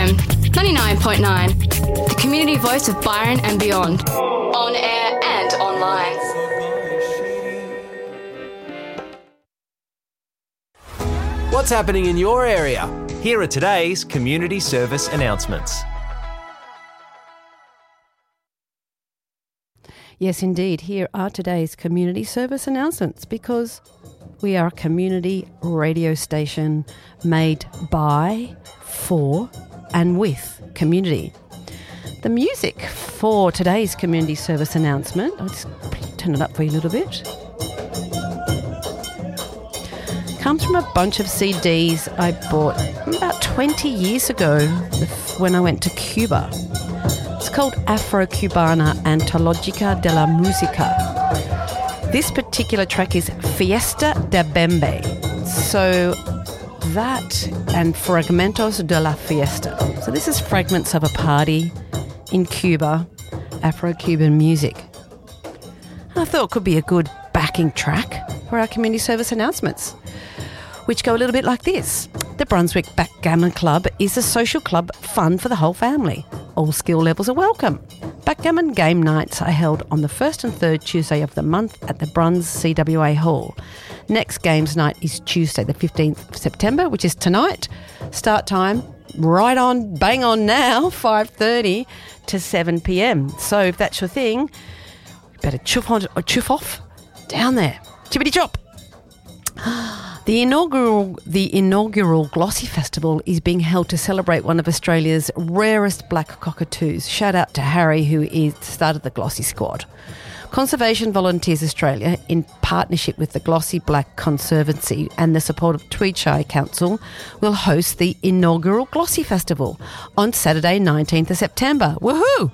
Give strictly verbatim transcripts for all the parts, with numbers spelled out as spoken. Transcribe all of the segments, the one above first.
M, ninety-nine point nine, the community voice of Byron and beyond, on air and online. What's happening in your area? Here are today's community service announcements. Yes, indeed. Here are today's community service announcements, because we are a community radio station made by, for and with community. The music for today's community service announcement, I'll just turn it up for you a little bit, comes from a bunch of C Ds I bought about twenty years ago when I went to Cuba. It's called Afro-Cubana Antologica de la Música. This particular track is Fiesta de Bembe. So that and Fragmentos de la Fiesta. So this is fragments of a party in Cuba, Afro-Cuban music. I thought it could be a good backing track for our community service announcements, which go a little bit like this. The Brunswick Backgammon Club is a social club fun for the whole family. All skill levels are welcome. Backgammon game nights are held on the first and third Tuesday of the month at the Bruns C W A Hall. Next games night is Tuesday the fifteenth of September, which is tonight. Start time, right on, bang on now, five thirty to seven p.m. So if that's your thing, you better chuff on or chuff off down there. Chippity chop. The inaugural the inaugural Glossy Festival is being held to celebrate one of Australia's rarest black cockatoos. Shout out to Harry, who is started the Glossy Squad. Conservation Volunteers Australia, in partnership with the Glossy Black Conservancy and the support of Tweedshire Council, will host the inaugural Glossy Festival on Saturday, nineteenth of September. Woohoo!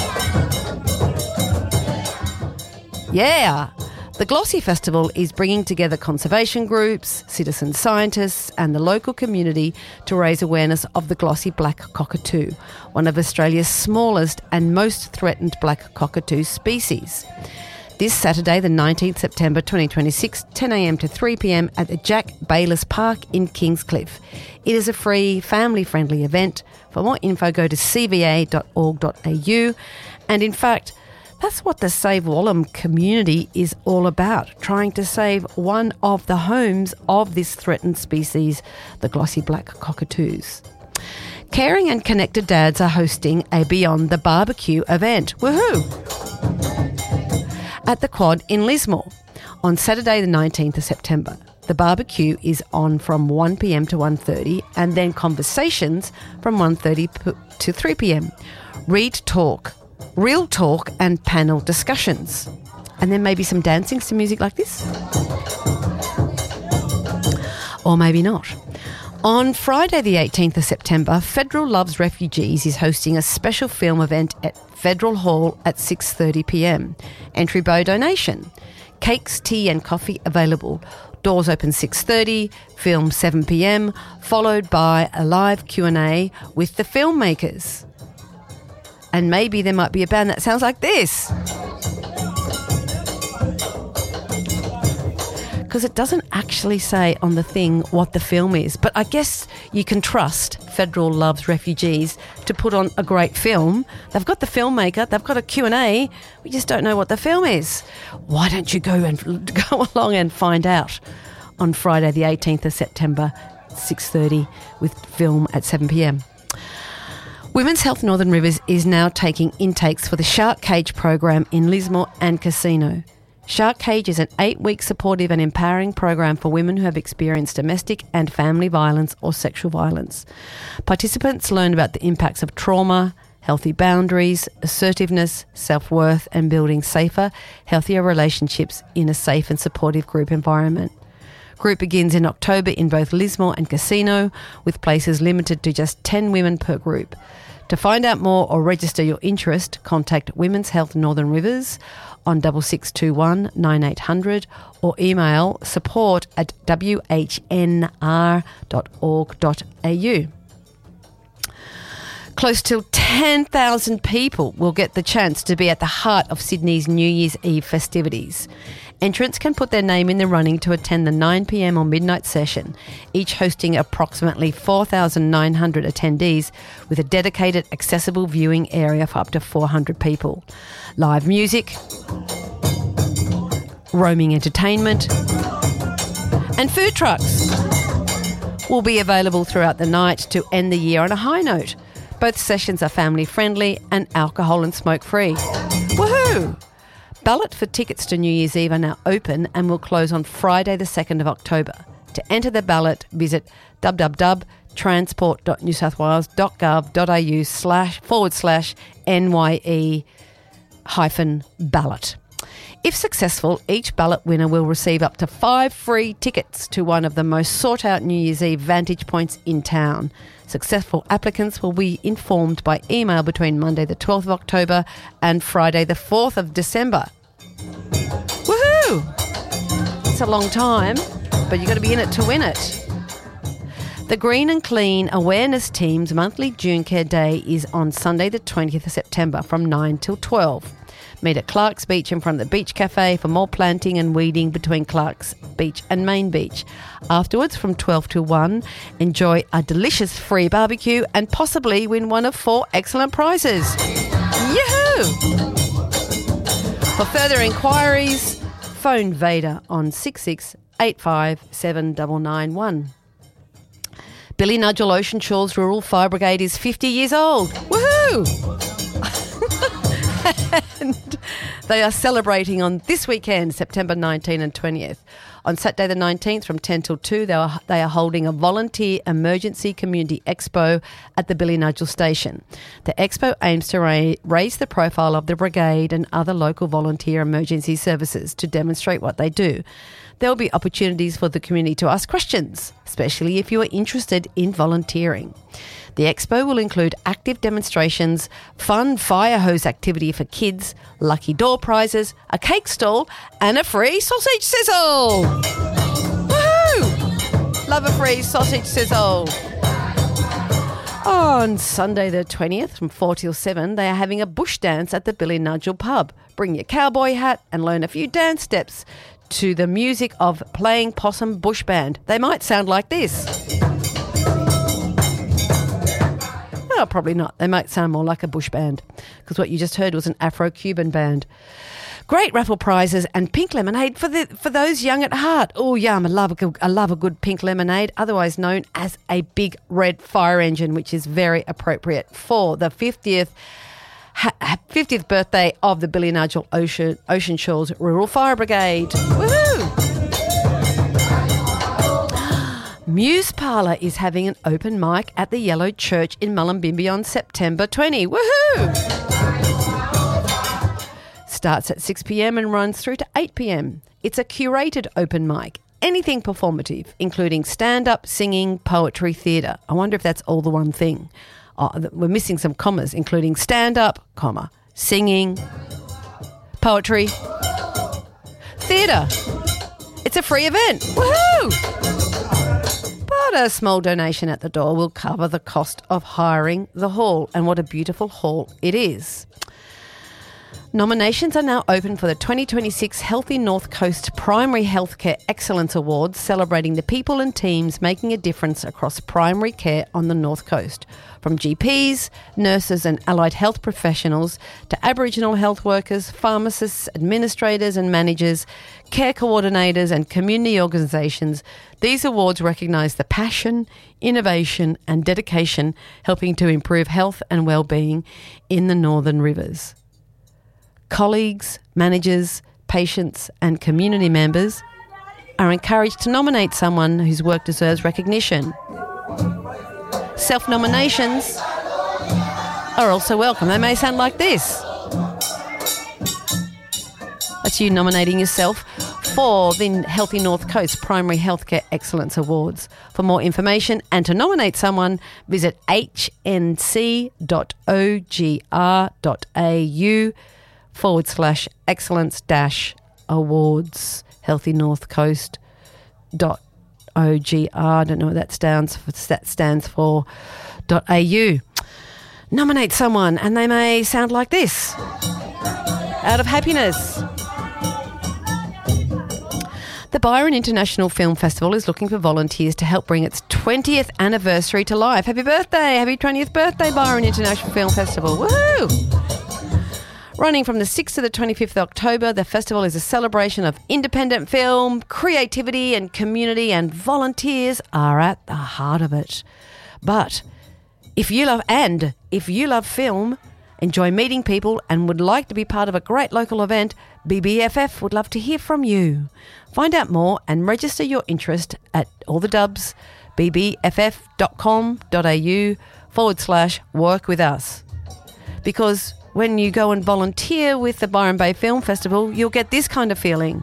Yeah! The Glossy Festival is bringing together conservation groups, citizen scientists and the local community to raise awareness of the glossy black cockatoo, one of Australia's smallest and most threatened black cockatoo species. This Saturday, the nineteenth of September twenty twenty-six, ten a.m. to three p.m. at the Jack Bayliss Park in Kingscliff. It is a free, family-friendly event. For more info, go to c v a dot org dot a u. And in fact, that's what the Save Wallam community is all about, trying to save one of the homes of this threatened species, the glossy black cockatoos. Caring and Connected Dads are hosting a Beyond the Barbecue event. Woohoo! At the Quad in Lismore on Saturday the nineteenth of September. The barbecue is on from one p.m. to one thirty and then conversations from one thirty to three p.m. Read talk. Real talk and panel discussions. And then maybe some dancing to music like this. Or maybe not. On Friday the eighteenth of September, Federal Loves Refugees is hosting a special film event at Federal Hall at six thirty p.m. Entry by donation. Cakes, tea and coffee available. Doors open six thirty, film seven p.m, followed by a live Q and A with the filmmakers. And maybe there might be a band that sounds like this. Because it doesn't actually say on the thing what the film is. But I guess you can trust Federal Loves Refugees to put on a great film. They've got the filmmaker, they've got a Q and A. We just don't know what the film is. Why don't you go and go along and find out on Friday the eighteenth of September, six thirty, with film at seven p.m. Women's Health Northern Rivers is now taking intakes for the Shark Cage program in Lismore and Casino. Shark Cage is an eight-week supportive and empowering program for women who have experienced domestic and family violence or sexual violence. Participants learn about the impacts of trauma, healthy boundaries, assertiveness, self-worth, and building safer, healthier relationships in a safe and supportive group environment. Group begins in October in both Lismore and Casino, with places limited to just ten women per group. To find out more or register your interest, contact Women's Health Northern Rivers on six six two one, nine eight hundred or email support at w h n r dot org dot a u. Close to ten thousand people will get the chance to be at the heart of Sydney's New Year's Eve festivities. Entrants can put their name in the running to attend the nine p.m. or midnight session, each hosting approximately four thousand nine hundred attendees with a dedicated accessible viewing area for up to four hundred people. Live music, roaming entertainment and food trucks will be available throughout the night to end the year on a high note. Both sessions are family friendly and alcohol and smoke free. Woohoo! Ballot for tickets to New Year's Eve are now open and will close on Friday the second of October. To enter the ballot, visit w w w dot transport dot new south wales dot gov dot a u slash forward slash N Y E hyphen ballot. If successful, each ballot winner will receive up to five free tickets to one of the most sought-out New Year's Eve vantage points in town. Successful applicants will be informed by email between Monday the twelfth of October and Friday the fourth of December. Woohoo! It's a long time, but you've got to be in it to win it. The Green and Clean Awareness Team's monthly June Care Day is on Sunday the twentieth of September from nine till twelve. Meet at Clark's Beach in front of the Beach Cafe for more planting and weeding between Clark's Beach and Main Beach. Afterwards, from twelve to one, enjoy a delicious free barbecue and possibly win one of four excellent prizes. Yahoo! For further inquiries, phone Vader on six six eight five seven nine nine one. Billy Nudgel Ocean Shores Rural Fire Brigade is fifty years old. Woohoo! And they are celebrating on this weekend, September nineteenth and twentieth. On Saturday the nineteenth from ten till two, they are, they are holding a volunteer emergency community expo at the Billy Nudgel station. The expo aims to ra- raise the profile of the brigade and other local volunteer emergency services to demonstrate what they do. There will be opportunities for the community to ask questions, especially if you are interested in volunteering. The expo will include active demonstrations, fun fire hose activity for kids, lucky door prizes, a cake stall and a free sausage sizzle. Woohoo! Love a free sausage sizzle. On Sunday the twentieth from four till seven, they are having a bush dance at the Billy Nudgel pub. Bring your cowboy hat and learn a few dance steps to the music of Playing Possum Bush Band. They might sound like this. No, probably not. They might sound more like a bush band because what you just heard was an Afro-Cuban band. Great raffle prizes and pink lemonade for the for those young at heart. Oh, yum, I love, a good, I love a good pink lemonade, otherwise known as a big red fire engine, which is very appropriate for the fiftieth fiftieth birthday of the Billy Nudgel Ocean, Ocean Shores Rural Fire Brigade. Woohoo! Muse Parlour is having an open mic at the Yellow Church in Mullumbimby on September twentieth. Woohoo! Starts at six p.m. and runs through to eight p.m. It's a curated open mic. Anything performative, including stand-up, singing, poetry, theatre. I wonder if that's all the one thing. Oh, we're missing some commas, including stand-up, comma, singing, poetry, theatre. It's a free event. Woohoo! But a small donation at the door will cover the cost of hiring the hall, and what a beautiful hall it is. Nominations are now open for the twenty twenty-six Healthy North Coast Primary Healthcare Excellence Awards, celebrating the people and teams making a difference across primary care on the North Coast. From G Ps, nurses and allied health professionals to Aboriginal health workers, pharmacists, administrators and managers, care coordinators and community organisations, these awards recognise the passion, innovation and dedication helping to improve health and well-being in the Northern Rivers. Colleagues, managers, patients and community members are encouraged to nominate someone whose work deserves recognition. Self-nominations are also welcome. They may sound like this. That's you nominating yourself for the Healthy North Coast Primary Healthcare Excellence Awards. For more information and to nominate someone, visit h n c dot o g r dot a u forward slash excellence dash awards. Healthy North Coast dot O G R, I don't know what that stands for, that stands for .au. Nominate someone and they may sound like this. Out of happiness. The Byron International Film Festival is looking for volunteers to help bring its twentieth anniversary to life. Happy birthday! Happy twentieth birthday, Byron International Film Festival. Woohoo! Running from the sixth to the twenty-fifth of October, the festival is a celebration of independent film, creativity and community, and volunteers are at the heart of it. But if you love and if you love film, enjoy meeting people and would like to be part of a great local event, B B F F would love to hear from you. Find out more and register your interest at all the dubs, bbff.com.au forward slash work with us. Because when you go and volunteer with the Byron Bay Film Festival, you'll get this kind of feeling.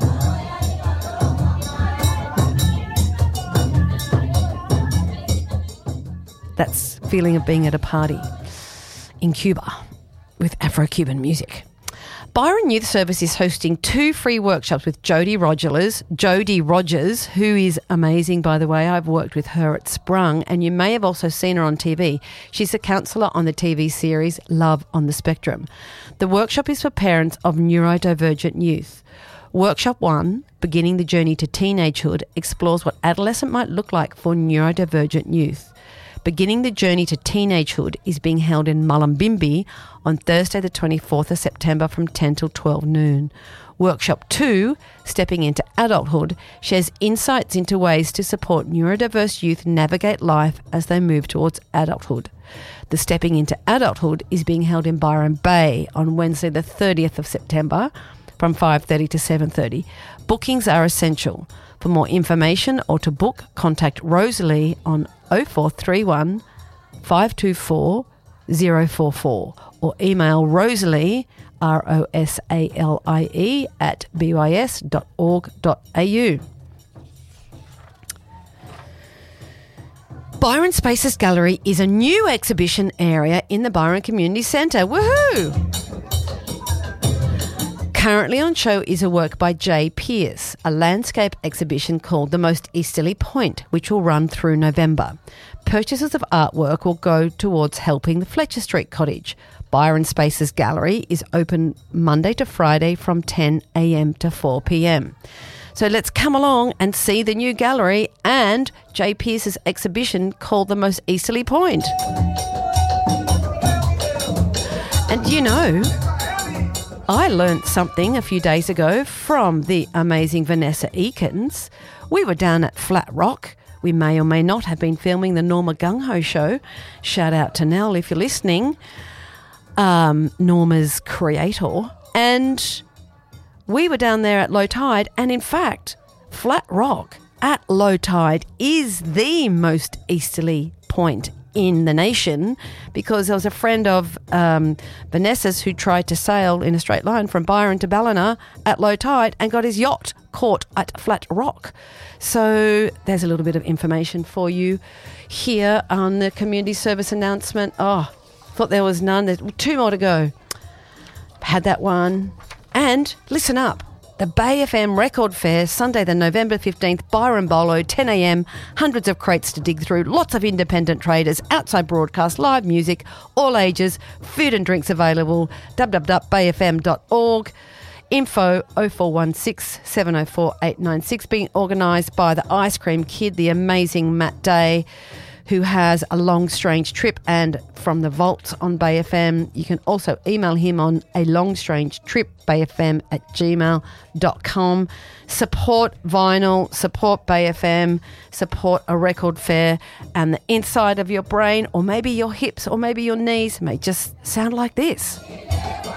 That's feeling of being at a party in Cuba with Afro-Cuban music. Byron Youth Service is hosting two free workshops with Jodie Rogers, Jodie Rogers, who is amazing, by the way. I've worked with her at Sprung, and you may have also seen her on T V. She's a counsellor on the T V series Love on the Spectrum. The workshop is for parents of neurodivergent youth. Workshop one, Beginning the Journey to Teenagehood, explores what adolescent might look like for neurodivergent youth. Beginning the Journey to Teenagehood is being held in Mullumbimby on Thursday the twenty-fourth of September from ten till twelve noon. Workshop two, Stepping into Adulthood, shares insights into ways to support neurodiverse youth navigate life as they move towards adulthood. The Stepping into Adulthood is being held in Byron Bay on Wednesday the thirtieth of September from five thirty to seven thirty. Bookings are essential. For more information or to book, contact Rosalie on oh four three one, five two four, oh four four or email Rosalie, R O S A L I E, at b y s dot org dot a u. Byron Spaces Gallery is a new exhibition area in the Byron Community Centre. Woohoo! Currently on show is a work by Jay Pearce, a landscape exhibition called The Most Easterly Point, which will run through November. Purchases of artwork will go towards helping the Fletcher Street Cottage. Byron Spaces Gallery is open Monday to Friday from ten a.m. to four p.m. So let's come along and see the new gallery and Jay Pearce's exhibition called The Most Easterly Point. And you know, I learnt something a few days ago from the amazing Vanessa Eakins. We were down at Flat Rock. We may or may not have been filming the Norma Gung-Ho show. Shout out to Nell if you're listening, um, Norma's creator. And we were down there at low tide, and in fact, Flat Rock at low tide is the most easterly point in the nation, because there was a friend of um, Vanessa's who tried to sail in a straight line from Byron to Ballina at low tide and got his yacht caught at Flat Rock. So there's a little bit of information for you here on the community service announcement. Oh, thought there was none. There's two more to go. Had that one. And listen up. The Bay F M Record Fair, Sunday the November fifteenth, Byron Bolo, ten a.m, hundreds of crates to dig through, lots of independent traders, outside broadcast, live music, all ages, food and drinks available, w w w dot bay f m dot org. Info oh four one six, seven oh four, eight nine six, being organised by the Ice Cream Kid, the amazing Matt Day, who has a long, strange trip, and from the vault on Bay F M. You can also email him on a long, strange trip, bayfm at gmail dot com. Support vinyl, support Bay F M, support a record fair, and the inside of your brain, or maybe your hips, or maybe your knees, may just sound like this.